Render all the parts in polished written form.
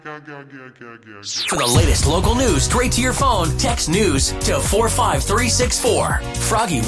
For the latest local news straight to your phone, text news to 45364. Froggy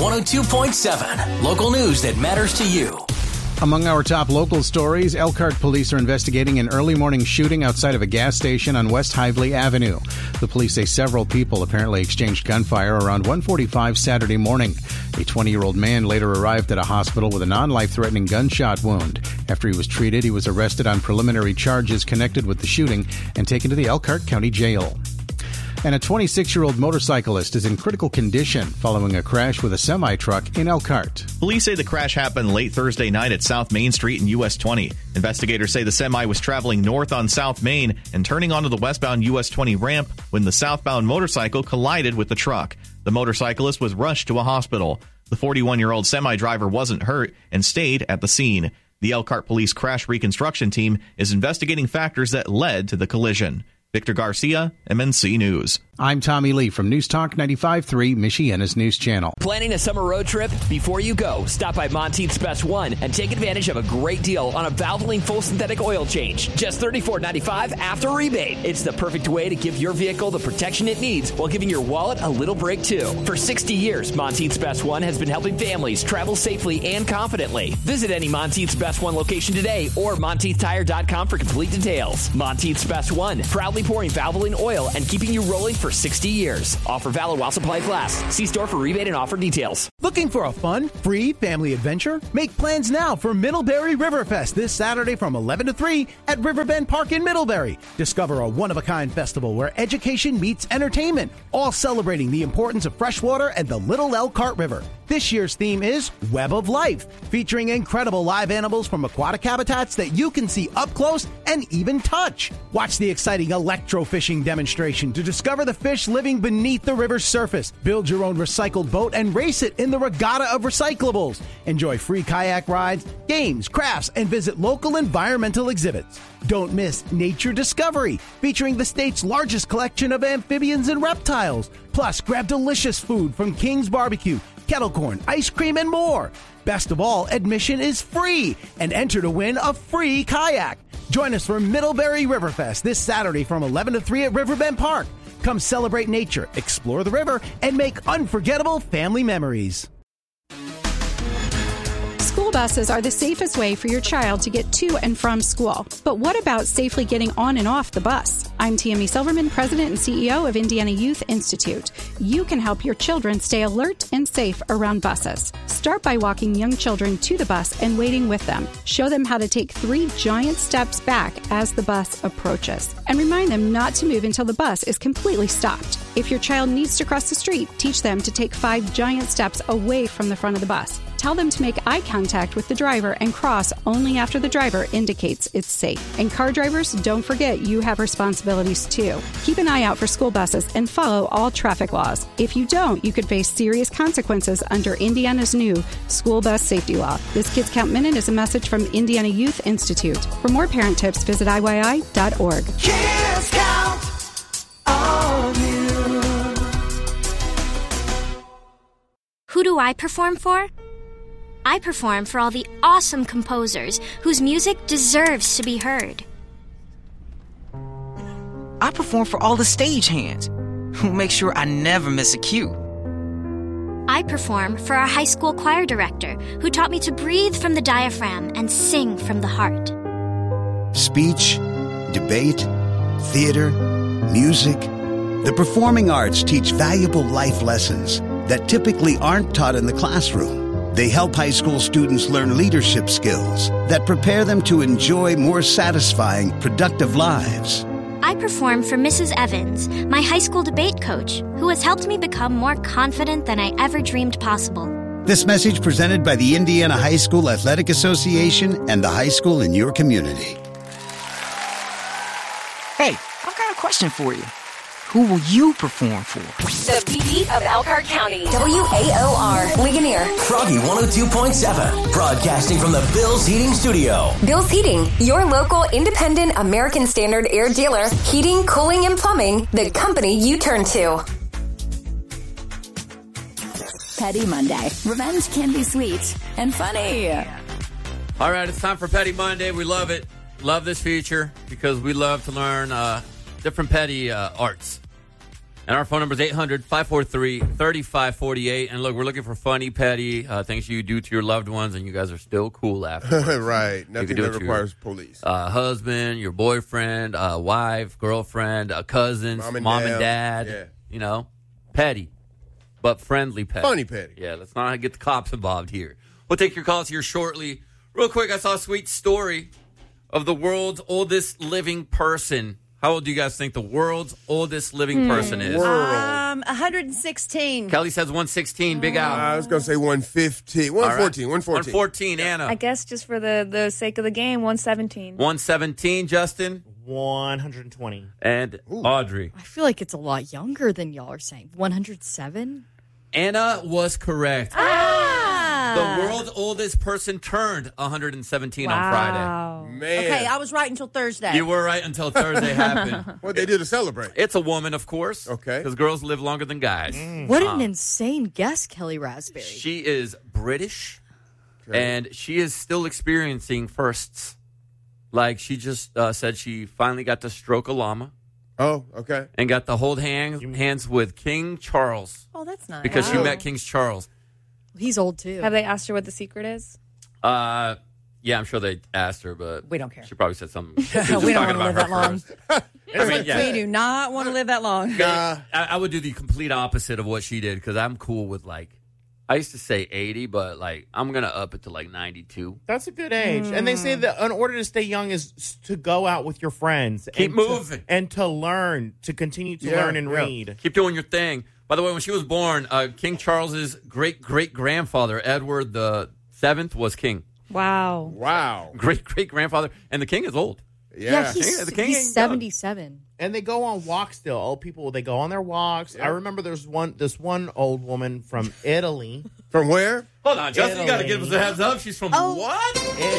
102.7. Local news that matters to you. Among our top local stories, Elkhart police are investigating an early morning shooting outside of a gas station on West Hively Avenue. The police say several people apparently exchanged gunfire around 1:45 Saturday morning. A 20-year-old man later arrived at a hospital with a non-life-threatening gunshot wound. After he was treated, he was arrested on preliminary charges connected with the shooting and taken to the Elkhart County Jail. And a 26-year-old motorcyclist is in critical condition following a crash with a semi-truck in Elkhart. Police say the crash happened late Thursday night at South Main Street and US 20. Investigators say the semi was traveling north on South Main and turning onto the westbound US 20 ramp when the southbound motorcycle collided with the truck. The motorcyclist was rushed to a hospital. The 41-year-old semi-driver wasn't hurt and stayed at the scene. The Elkhart Police Crash Reconstruction Team is investigating factors that led to the collision. Victor Garcia, MNC News. I'm Tommy Lee from News Talk 95.3, Michiana's news channel. Planning a summer road trip? Before you go, stop by Monteith's Best One and take advantage of a great deal on a Valvoline full synthetic oil change. Just $34.95 after rebate. It's the perfect way to give your vehicle the protection it needs while giving your wallet a little break, too. For 60 years, Monteith's Best One has been helping families travel safely and confidently. Visit any Monteith's Best One location today or MonteithTire.com for complete details. Monteith's Best One, proudly pouring Valvoline oil and keeping you rolling for 60 years. Offer valid while supplies last. See store for rebate and offer details. Looking for a fun, free family adventure? Make plans now for Middlebury Riverfest this Saturday from 11 to 3 at Riverbend Park in Middlebury. Discover a one-of-a-kind festival where education meets entertainment, all celebrating the importance of freshwater and the Little Elkhart River. This year's theme is Web of Life, featuring incredible live animals from aquatic habitats that you can see up close and even touch. Watch the exciting electrofishing demonstration to discover the fish living beneath the river's surface. Build your own recycled boat and race it in the Regatta of Recyclables. Enjoy free kayak rides, games, crafts, and visit local environmental exhibits. Don't miss Nature Discovery, featuring the state's largest collection of amphibians and reptiles. Plus, grab delicious food from King's Barbecue, kettle corn, ice cream, and more. Best of all, admission is free, and enter to win a free kayak. Join us for Middlebury Riverfest this Saturday from 11 to 3 at Riverbend Park. Come celebrate nature, explore the river, and make unforgettable family memories. School buses are the safest way for your child to get to and from school. But what about safely getting on and off the bus? I'm Tammy Silverman, President and CEO of Indiana Youth Institute. You can help your children stay alert and safe around buses. Start by walking young children to the bus and waiting with them. Show them how to take 3 giant steps back as the bus approaches. And remind them not to move until the bus is completely stopped. If your child needs to cross the street, teach them to take 5 giant steps away from the front of the bus. Tell them to make eye contact with the driver and cross only after the driver indicates it's safe. And car drivers, don't forget you have responsibilities too. Keep an eye out for school buses and follow all traffic laws. If you don't, you could face serious consequences under Indiana's new school bus safety law. This Kids Count Minute is a message from Indiana Youth Institute. For more parent tips, visit IYI.org. Kids count on you. Who do I perform for? I perform for all the awesome composers whose music deserves to be heard. I perform for all the stagehands who make sure I never miss a cue. I perform for our high school choir director who taught me to breathe from the diaphragm and sing from the heart. Speech, debate, theater, music. The performing arts teach valuable life lessons that typically aren't taught in the classroom. They help high school students learn leadership skills that prepare them to enjoy more satisfying, productive lives. I perform for Mrs. Evans, my high school debate coach, who has helped me become more confident than I ever dreamed possible. This message presented by the Indiana High School Athletic Association and the high school in your community. Hey, I've got a question for you. Who will you perform for? The beat of Elkhart County. WAOR. Ligonier. Froggy 102.7. Broadcasting from the Bill's Heating Studio. Bill's Heating. Your local independent American Standard air dealer. Heating, cooling, and plumbing. The company you turn to. Petty Monday. Revenge can be sweet and funny. All right, it's time for Petty Monday. We love it. Love this feature because we love to learn different petty arts. And our phone number is 800-543-3548. And look, we're looking for funny, petty things you do to your loved ones, and you guys are still cool afterwards. Right. Nothing that requires police. Husband, your boyfriend, wife, girlfriend, cousins, mom and dad. Yeah. You know, petty, but friendly petty. Funny petty. Yeah, let's not get the cops involved here. We'll take your calls here shortly. Real quick, I saw a sweet story of the world's oldest living person. How old do you guys think the world's oldest living person is? 116. Kelly says 116. Big out. I was going to say 115. 114. 114. 114, Anna. I guess just for the sake of the game, 117. 117, Justin. 120. And Audrey. I feel like it's a lot younger than y'all are saying. 107? Anna was correct. The world's oldest person turned 117 on Friday. Man. Okay, I was right until Thursday. You were right until Thursday happened. What they do to celebrate? It's a woman, of course. Okay. Because girls live longer than guys. What an insane guess, Kelly Raspberry. She is British, and she is still experiencing firsts. Like, she just said she finally got to stroke a llama. Oh, okay. And got to hold hands with King Charles. Oh, that's nice. Because she met King Charles. He's old, too. Have they asked her what the secret is? Yeah, I'm sure they asked her, but we don't care. She probably said something. We don't want to live that long. We do not want to live that long. I would do the complete opposite of what she did because I'm cool with, like, I used to say 80, but, like, I'm going to up it to, like, 92. That's a good age. And they say that in order to stay young is to go out with your friends. Keep moving. And to learn, to continue to learn and read. Keep doing your thing. By the way, when she was born, King Charles's great-great-grandfather, Edward VII, was king. Wow. Great-great-grandfather. And the king is old. Yeah, he's 77. And they go on walks still. Old people, they go on their walks. I remember there's this one old woman from Italy. From where? Hold on, Justin, you got to give us a heads up. She's from what?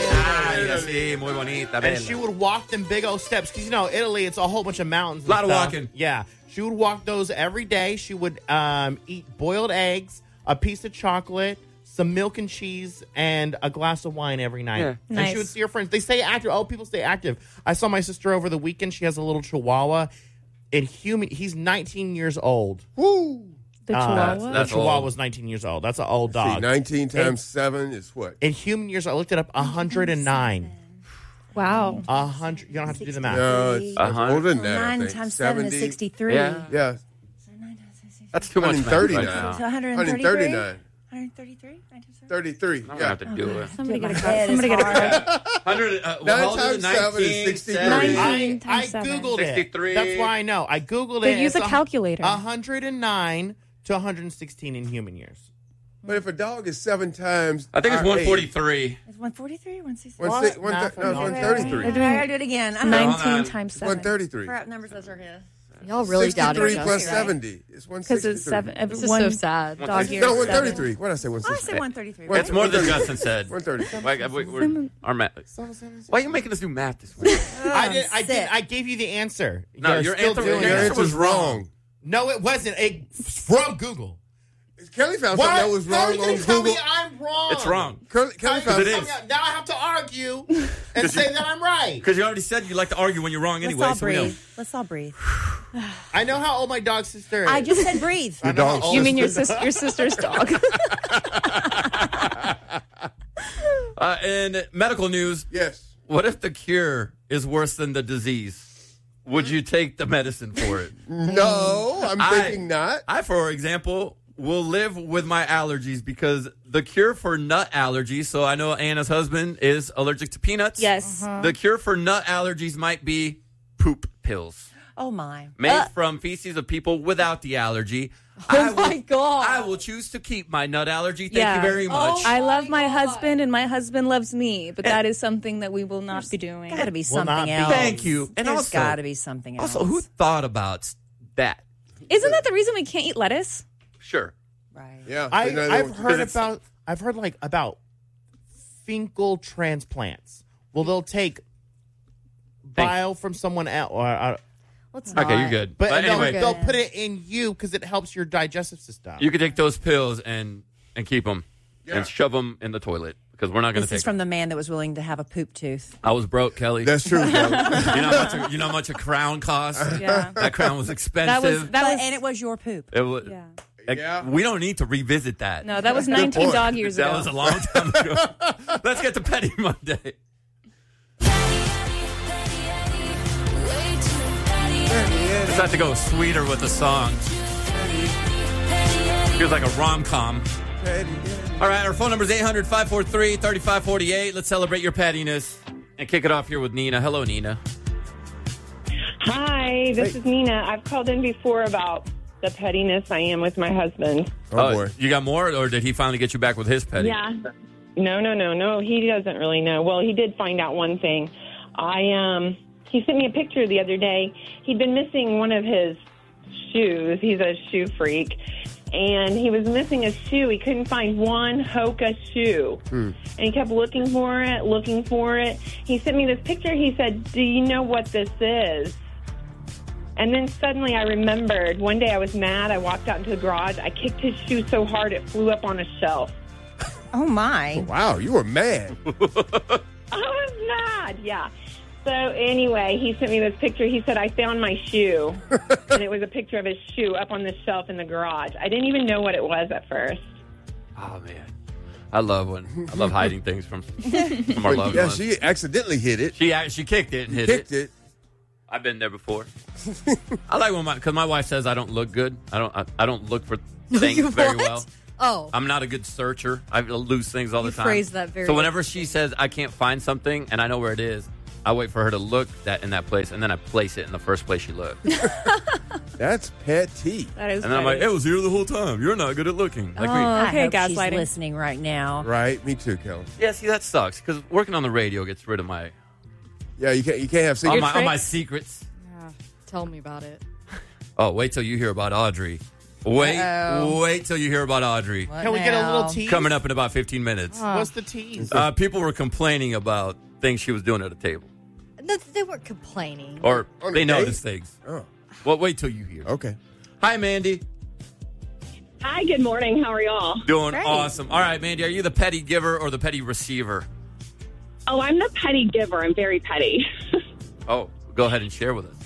Sí, muy bonita. And she would walk them big old steps. Because, you know, Italy, it's a whole bunch of mountains. A lot of walking. Yeah. She would walk those every day. She would eat boiled eggs, a piece of chocolate, some milk and cheese, and a glass of wine every night. Yeah. And she would see her friends. They stay active. Oh, people stay active. I saw my sister over the weekend. She has a little chihuahua. He's 19 years old. Woo! The chihuahua? The chihuahua was 19 years old. That's an old dog. See, 19 times 7 is what? In human years, I looked it up, 109. Wow. 100. You don't have to do the math. No, it's older than that. 9 times 7 is 63. Yeah. That's too much. 139. So 133? 133? 33. I'm going to have to do it. Somebody get a card. Somebody get a card. 9 times 7 is 63. 19 I times 7. Googled 63. it. That's why I know. I Googled They it. use a It's calculator. 109 to 116 in human years. But if a dog is 7 times... I think it's 143. Is 143 or 163? No, it's 133. I gotta do it again. 19 times 7. 133. Crap, numbers those are here. Y'all really doubted 63 plus us. 70 is 163. Because it's 7. This is so sad. Dog year. No, 133. What did I say? 163. I say 133. It's more than Justin said. 130. Our math. Why are you making us do math this week? I gave you the answer. No, your answer was wrong. No, it wasn't. It's from Google. Kelly found something that was wrong on Tell me Google. I'm wrong. It's wrong. Kelly found it is. Now I have to argue and say that I'm right. Because you already said you like to argue when you're wrong anyway. Let's all breathe. Let's all breathe. I know how old my dog sister is. I just said breathe. You mean your sister's dog? In medical news, yes. What if the cure is worse than the disease? Would you take the medicine for it? No, I'm thinking not. I, for example, will live with my allergies because the cure for nut allergies, so I know Anna's husband is allergic to peanuts. Yes. The cure for nut allergies might be poop pills. Oh, my. Made from feces of people without the allergy. My God. I will choose to keep my nut allergy. Thank you very much. I love my husband, and my husband loves me, but that is something that we will not be doing. Got to be something else. Thank you. And There's also, got to be something else. Also, who thought about that? Isn't that the reason we can't eat lettuce? Sure. Right. Yeah. I've heard about fecal transplants. Well, they'll take bile from someone else. Okay, you're good. But anyway, they'll put it in you because it helps your digestive system. You can take those pills and keep them and shove them in the toilet. because we're not going to This take is from the man that was willing to have a poop tooth. I was broke, Kelly. That's true. You know how much a crown cost? Yeah. That crown was expensive. And it was your poop. It was, we don't need to revisit that. No, that was 19 dog years ago. That was a long time ago. Let's get to Petty Monday. Just have to go sweeter with the song. Feels like a rom-com. All right, our phone number is 800-543-3548. Let's celebrate your pettiness and kick it off here with Nina. Hello, Nina. Hi, this is Nina. I've called in before about the pettiness I am with my husband. Oh, boy. You got more, or did he finally get you back with his petty? Yeah. No. He doesn't really know. Well, he did find out one thing. He sent me a picture the other day. He'd been missing one of his shoes. He's a shoe freak. And he was missing a shoe. He couldn't find one Hoka shoe. And he kept looking for it. He sent me this picture. He said, "Do you know what this is?" And then suddenly I remembered. One day I was mad. I walked out into the garage. I kicked his shoe so hard it flew up on a shelf. Oh, my. Wow, you were mad. I was mad, yeah. So anyway, he sent me this picture. He said, "I found my shoe." And it was a picture of his shoe up on the shelf in the garage. I didn't even know what it was at first. Oh, man. I love hiding things from our loved ones. She accidentally hit it. She kicked it and hit it. I've been there before. I like when because my wife says I don't look good. I don't look for things very well. Oh. I'm not a good searcher. I lose things all the time. Phrase that very so whenever she says I can't find something and I know where it is, I wait for her to look in that place, and then I place it in the first place she looked. That's petty. That is. And then I'm like, it was here the whole time. You're not good at looking. Like me. Okay, gaslighting. She's listening right now. Right, me too, Kelly. Yeah, see, that sucks because working on the radio gets rid of my you can't have secrets. all my secrets. Yeah. Tell me about it. Oh, wait till you hear about Audrey. Wait till you hear about Audrey. Can we get a little tease? Coming up in about 15 minutes. What's the tease? People were complaining about things she was doing at a table. No, they weren't complaining. Or On they a date? noticed things. Oh. Well, wait till you hear. Okay. Hi, Mandy. Hi, good morning. How are y'all? Doing Great. awesome. All right, Mandy, are you the petty giver or the petty receiver? Oh, I'm the petty giver. I'm very petty. Oh, go ahead and share with us.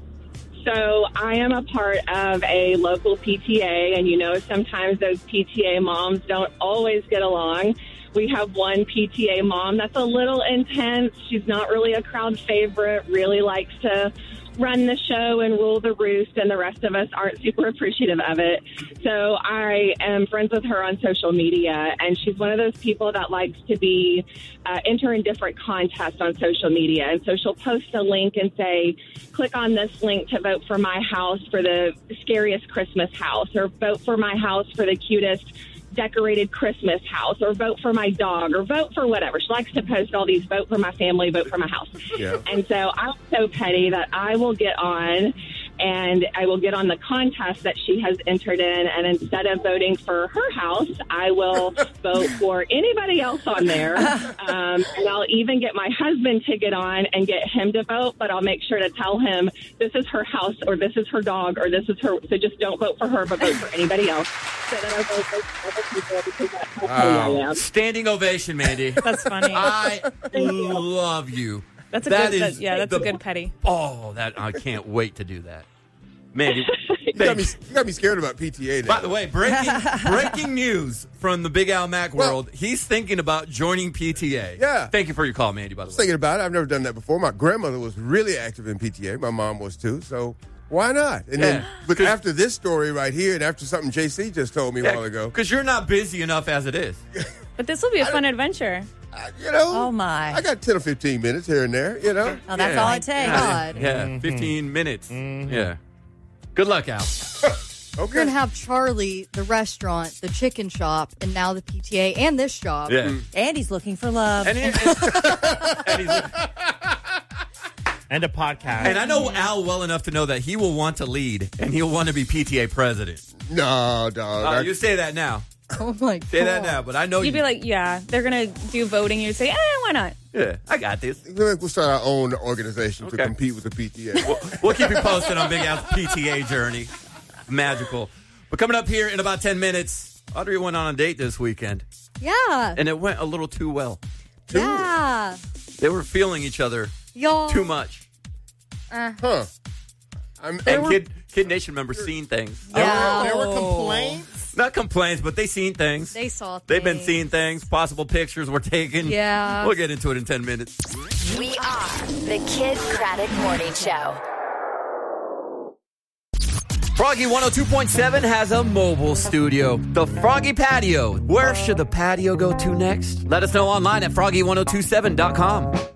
So I am a part of a local PTA, and sometimes those PTA moms don't always get along. We have one PTA mom that's a little intense. She's not really a crowd favorite, really likes to run the show and rule the roost, and the rest of us aren't super appreciative of it. So I am friends with her on social media, and she's one of those people that likes to be enter in different contests on social media. And so she'll post a link and say, click on this link to vote for my house for the scariest Christmas house, or vote for my house for the cutest decorated Christmas house, or vote for my dog, or vote for whatever. She likes to post all these vote for my family, vote for my house. Yeah. And so I'm so petty that I will get on and I will get on the contest that she has entered in, and instead of voting for her house, I will vote for anybody else on there. And I'll even get my husband to get on and get him to vote, but I'll make sure to tell him this is her house, or this is her dog, or this is her, so just don't vote for her, but vote for anybody else. So that I vote for other people, because that's how petty I am. Standing ovation, Mandy. That's funny. I love you. That's a That good. is That's a good petty. Oh, I can't wait to do that. Mandy, You got me scared about PTA now. by the way, breaking news from the Big Al Mac world. He's thinking about joining PTA. Yeah. Thank you for your call, Mandy, by I the was way. thinking about it. I've never done that before. My grandmother was really active in PTA. My mom was too. So why not? And then, but after this story right here, and after something JC just told me a while ago, Because you're not busy enough as it is. But this will be a fun adventure. Oh, my. I got 10 or 15 minutes here and there, Oh, that's all it takes. God. Yeah, 15 minutes. Yeah. Good luck, Al. You're going to have Charlie, the restaurant, the chicken shop, and now the PTA and this job. Yeah. And he's looking for love. And And a podcast. And I know Al well enough to know that he will want to lead, and he'll want to be PTA president. No, dog. You say that now. Oh, my God. Say that now, but I know You'd be like, yeah, they're going to do voting. You'd say, why not? Yeah, I got this. We'll start our own organization to compete with the PTA. We'll keep you posted on Big Al's PTA journey. Magical. But coming up here in about 10 minutes, Audrey went on a date this weekend, Yeah. and it went a little too well. Yeah. They were feeling each other Y'all. too much. Huh. And Kid Nation members seen things. Yeah. There were complaints. Not complaints, but they seen things. They saw things. They've been seeing things. Possible pictures were taken. Yeah. We'll get into it in 10 minutes. We are the Kid Craddock Morning Show. Froggy 102.7 has a mobile studio. The Froggy Patio. Where should the patio go to next? Let us know online at froggy1027.com.